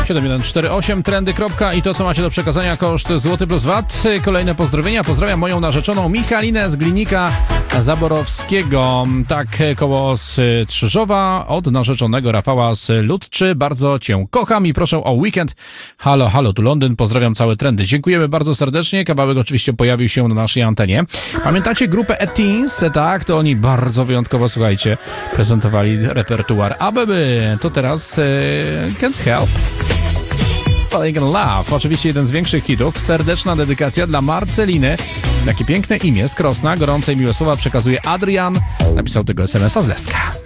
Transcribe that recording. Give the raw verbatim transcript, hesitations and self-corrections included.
siedem jeden cztery osiem trendy. I to, co macie do przekazania, koszt złoty plus V A T. Kolejne pozdrowienia. Pozdrawiam moją narzeczoną Michalinę z Glinika Zaborowskiego. Tak, koło Strzyżowa. Od narzeczonego Rafała z Ludczy. Bardzo cię kocham i proszę o weekend. Halo, halo, tu Londyn. Pozdrawiam całe trendy. Dziękujemy bardzo serdecznie. Kawałek oczywiście pojawił się na naszej antenie. Pamiętacie grupę E-Teens? Tak, to oni bardzo wyjątkowo, słuchajcie, prezentowali repertuar A B B. To teraz e, Can't Help Falling in Love. Oczywiście jeden z większych hitów. Serdeczna dedykacja dla Marceliny. Jakie piękne imię z Krosna. Gorące i miłe słowa przekazuje Adrian. Napisał tego es em es a z Leska.